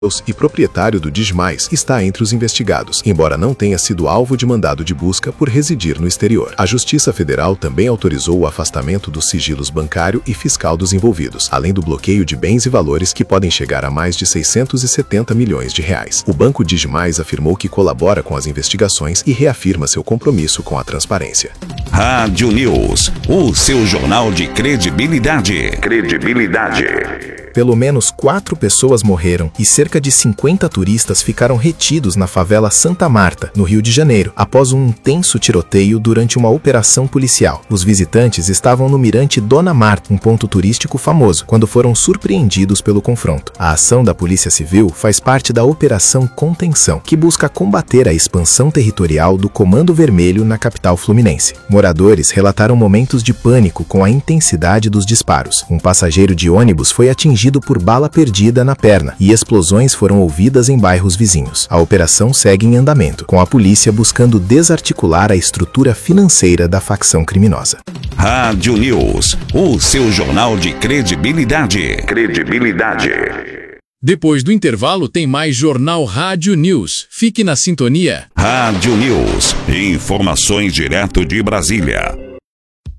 e proprietário do Digimais, está entre os investigados, embora não tenha sido alvo de mandado de busca por residir no exterior. A Justiça Federal também autorizou o afastamento dos sigilos bancário e fiscal dos envolvidos, além do bloqueio de bens e valores que podem chegar a mais de 670 milhões de reais. O Banco Digimais afirmou que colabora com as investigações e reafirma seu compromisso com a transparência. Rádio News, o seu jornal de credibilidade. Pelo menos 4 pessoas morreram e cerca de 50 turistas ficaram retidos na favela Santa Marta, no Rio de Janeiro, após um intenso tiroteio durante uma operação policial. Os visitantes estavam no Mirante Dona Marta, um ponto turístico famoso, quando foram surpreendidos pelo confronto. A ação da Polícia Civil faz parte da Operação Contenção, que busca combater a expansão territorial do Comando Vermelho na capital fluminense. Moradores relataram momentos de pânico com a intensidade dos disparos. Um passageiro de ônibus foi atingido por bala perdida na perna e explosões foram ouvidas em bairros vizinhos. A operação segue em andamento, com a polícia buscando desarticular a estrutura financeira da facção criminosa. Rádio News, o seu jornal de credibilidade. Depois do intervalo tem mais Jornal Rádio News. Fique na sintonia. Rádio News, informações direto de Brasília.